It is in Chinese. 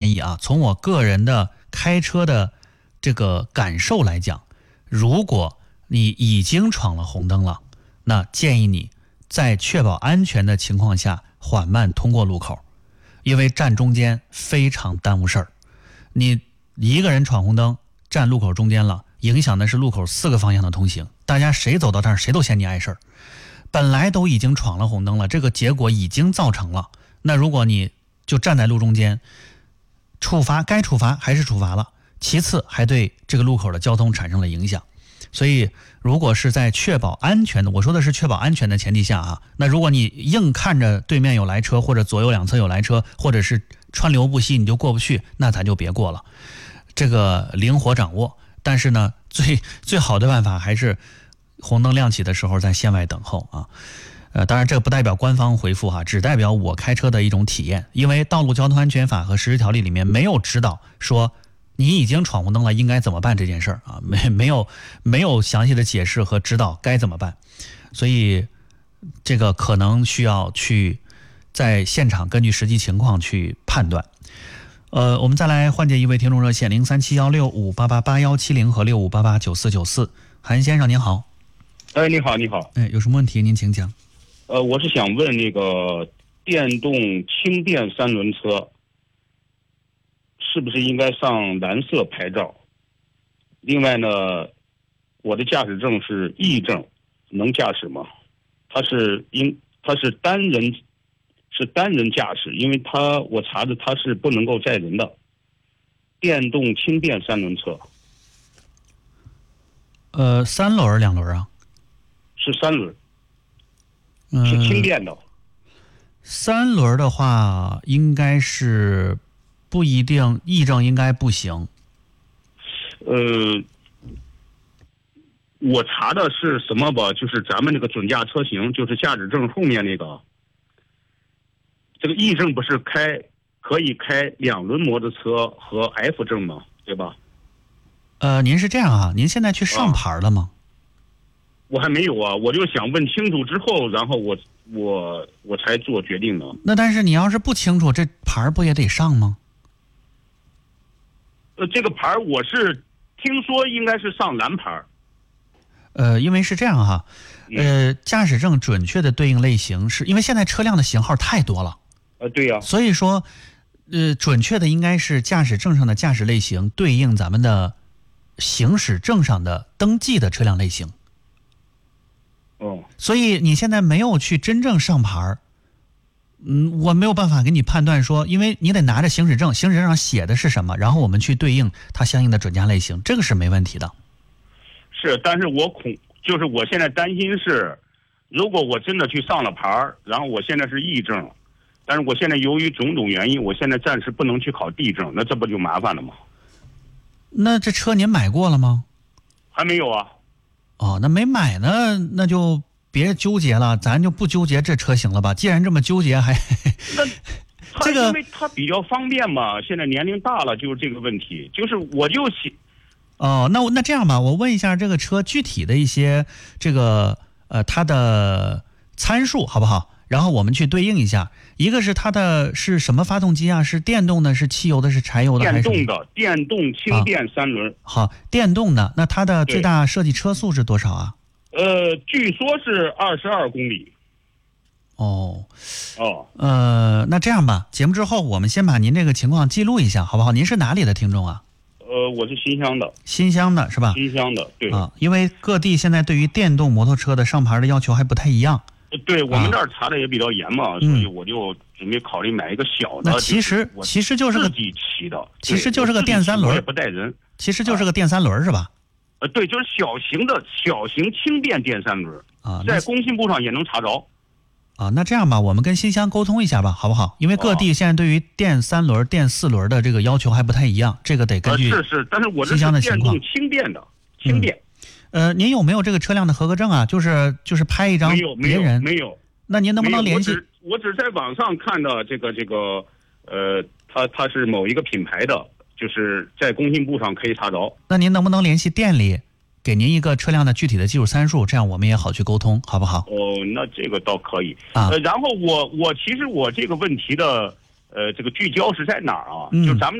建议啊，从我个人的开车的这个感受来讲，如果你已经闯了红灯了，那建议你在确保安全的情况下缓慢通过路口，因为站中间非常耽误事儿。你一个人闯红灯站路口中间了，影响的是路口4个方向的通行，大家谁走到这儿谁都嫌你碍事儿。本来都已经闯了红灯了，这个结果已经造成了，那如果你就站在路中间，处罚该处罚还是处罚了，其次还对这个路口的交通产生了影响。所以如果是在确保安全的，我说的是确保安全的前提下啊，那如果你硬看着对面有来车，或者左右两侧有来车，或者是川流不息你就过不去，那咱就别过了，这个灵活掌握。但是呢，最好的办法还是红灯亮起的时候在线外等候啊。当然这个不代表官方回复哈，只代表我开车的一种体验。因为道路交通安全法和实施条例里面没有指导说你已经闯红灯了应该怎么办这件事儿啊，没有详细的解释和指导该怎么办，所以这个可能需要去在现场根据实际情况去判断。我们再来换接一位听众热线037165888170和65889494。韩先生您好。 你好，你好。 有什么问题您请讲。 我是想问那个电动轻电3轮车是不是应该上蓝色牌照？另外呢，我的驾驶证是 E 证，能驾驶吗？它是单人驾驶，因为我查的它是不能够载人的。电动轻电3轮车。 3轮2轮啊？ 是3轮，是轻电的。 3轮的话，应该是不一定，E证应该不行。 我查的是什么吧？就是咱们那个准驾车型，就是驾驶证后面那个。这个 E 证不是可以开2轮摩托车和 F 证吗？对吧？ 您是这样啊？您现在去上牌了吗？ 我还没有啊，我就想问清楚之后，然后我才做决定呢。 那但是你要是不清楚，这牌不也得上吗？ 这个牌我是听说应该是上蓝牌。 因为是这样哈，驾驶证准确的对应类型是因为现在车辆的型号太多了。 对呀。 所以说，准确的应该是驾驶证上的驾驶类型对应咱们的行驶证上的登记的车辆类型。所以你现在没有去真正上牌，我没有办法给你判断说，因为你得拿着行驶证，行驶证上写的是什么，然后我们去对应它相应的准驾类型，这个是没问题的。 是，但是就是我现在担心是，如果我真的去上了牌，然后我现在是 E 证，但是我现在由于种种原因，我现在暂时不能去考 D 证，那这不就麻烦了吗？ 那这车您买过了吗？ 还没有啊。 那没买呢，那就别纠结了，咱就不纠结这车型了吧。既然这么纠结， 那这个因为它比较方便嘛，现在年龄大了就是这个问题，就是我就那这样吧，我问一下这个车具体的一些这个它的参数好不好？然后我们去对应一下，一个是它的是什么发动机啊？是电动的，是汽油的，是柴油的还是？ 电动的，电动轻电3轮。 好，电动的，那它的最大设计车速是多少啊？ 据说是22公里。 那这样吧，节目之后我们先把您这个情况记录一下，好不好？您是哪里的听众啊？ 我是新乡的。 新乡的是吧？ 新乡的，对。 因为各地现在对于电动摩托车的上牌的要求还不太一样。 对，我们这儿查的也比较严嘛，所以我就准备考虑买一个小的。 那其实就是个自己骑的， 其实就是个电3轮， 也不带人。 其实就是个电3轮是吧？ 对，就是小型轻电3轮在工信部上也能查着。 那这样吧，我们跟新乡沟通一下吧，好不好？因为各地现在对于电3轮、电4轮的这个要求还不太一样，这个得根据但是我这是电动轻电的轻电。 您有没有这个车辆的合格证啊？就是拍一张别人没有。 那您能不能联系？ 我只在网上看到它是某一个品牌的，就是在工信部上可以查着。 那您能不能联系店里，给您一个车辆的具体的技术参数，这样我们也好去沟通，好不好？ 那这个倒可以然后其实我这个问题的这个聚焦是在哪儿啊？就咱们